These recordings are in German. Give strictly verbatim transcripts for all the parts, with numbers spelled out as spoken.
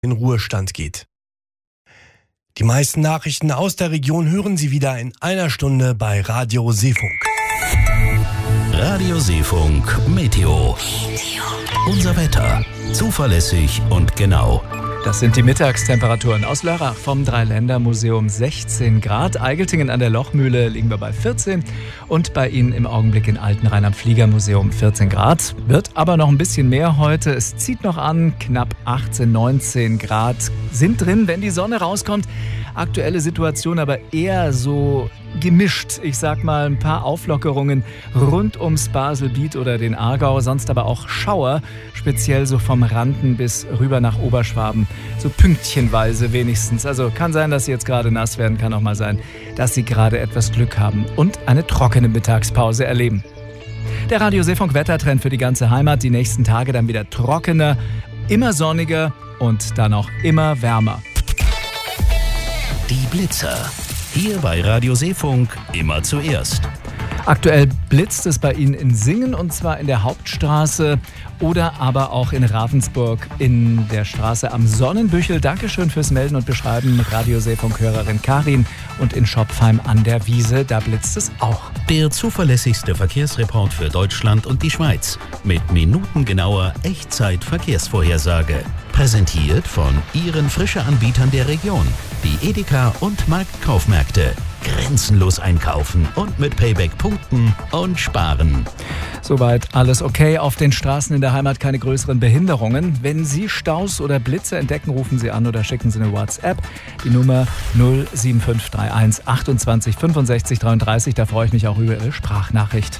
in Ruhestand geht. Die meisten Nachrichten aus der Region hören Sie wieder in einer Stunde bei Radio Seefunk. Radio Seefunk Meteo. Unser Wetter. Zuverlässig und genau. Das sind die Mittagstemperaturen aus Lörrach vom Dreiländermuseum sechzehn Grad. Eigeltingen an der Lochmühle liegen wir bei vierzehn und bei Ihnen im Augenblick in Altenrhein am Fliegermuseum vierzehn Grad. Wird aber noch ein bisschen mehr heute. Es zieht noch an, knapp achtzehn, neunzehn Grad sind drin, wenn die Sonne rauskommt. Aktuelle Situation aber eher so gemischt. Ich sag mal ein paar Auflockerungen rund ums Baselbiet oder den Aargau, sonst aber auch Schauer, speziell so vom Randen bis rüber nach Oberschwaben, so pünktchenweise wenigstens. Also kann sein, dass Sie jetzt gerade nass werden, kann auch mal sein, dass Sie gerade etwas Glück haben und eine trockene Mittagspause erleben. Der Radio Seefunk Wettertrend für die ganze Heimat, die nächsten Tage dann wieder trockener, immer sonniger und dann auch immer wärmer. Die Blitzer. Hier bei Radio Seefunk immer zuerst. Aktuell blitzt es bei Ihnen in Singen und zwar in der Hauptstraße oder aber auch in Ravensburg in der Straße am Sonnenbüchel. Dankeschön fürs Melden und Beschreiben, Radio Seefunk-Hörerin Karin. Und in Schopfheim an der Wiese, da blitzt es auch. Der zuverlässigste Verkehrsreport für Deutschland und die Schweiz mit minutengenauer Echtzeit-Verkehrsvorhersage. Präsentiert von Ihren Frische-Anbietern der Region, die Edeka und Marktkaufmärkte. Grenzenlos einkaufen und mit Payback punkten und sparen. Soweit alles okay. Auf den Straßen in der Heimat keine größeren Behinderungen. Wenn Sie Staus oder Blitze entdecken, rufen Sie an oder schicken Sie eine WhatsApp. Die Nummer null sieben fünf drei eins achtundzwanzig fünfundsechzig dreiunddreißig. Da freue ich mich auch über Ihre Sprachnachricht.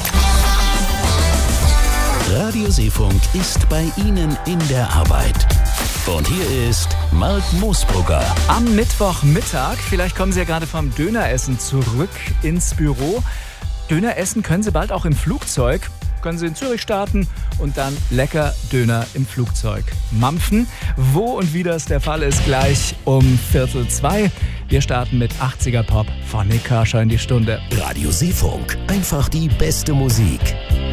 Radio Seefunk ist bei Ihnen in der Arbeit. Und hier ist Mark Moosbrugger. Am Mittwochmittag, vielleicht kommen Sie ja gerade vom Döneressen zurück ins Büro. Döner essen können Sie bald auch im Flugzeug. Können Sie in Zürich starten und dann lecker Döner im Flugzeug mampfen. Wo und wie das der Fall ist, gleich um Viertel zwei. Wir starten mit achtziger Pop von Nick Kershaw in die Stunde. Radio Seefunk, einfach die beste Musik.